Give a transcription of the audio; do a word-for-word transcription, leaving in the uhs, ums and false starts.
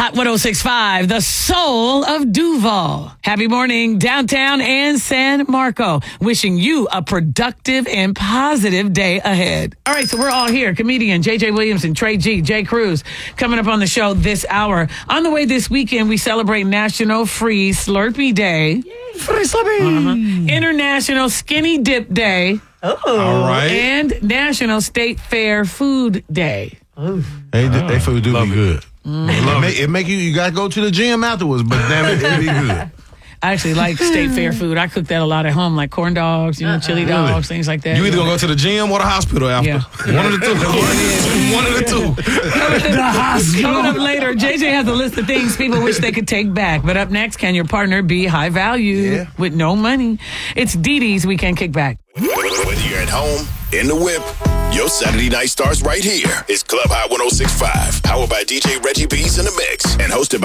Hot one oh six point five, the soul of Duval. Happy morning, downtown and San Marco. Wishing you a productive and positive day ahead. All right, so we're all here. Comedian J J Williamson, Trey G, Jay Cruz, coming up on the show this hour. On the way this weekend, we celebrate National Free Slurpee Day. Free Slurpee. Uh-huh. International Skinny Dip Day. Oh. All right. And National State Fair Food Day. Oh. They, they food do Love be it. good. Mm. It, make, it make you, you got to go to the gym afterwards, but damn it, it be good. I actually like state fair food. I cook that a lot at home, like corn dogs, you know, chili dogs, really? Things like that. You either gonna go to the gym or the hospital after. Yeah. One of the two. One of the two. the hospital. Coming up later, J J has a list of things people wish they could take back. But up next, can your partner be high value yeah. with no money? It's Dee Dee's Weekend Kickback. Whether you're at home, in the whip, your Saturday night starts right here. It's Club High one oh six point five, powered by D J Reggie B's in the mix, and hosted by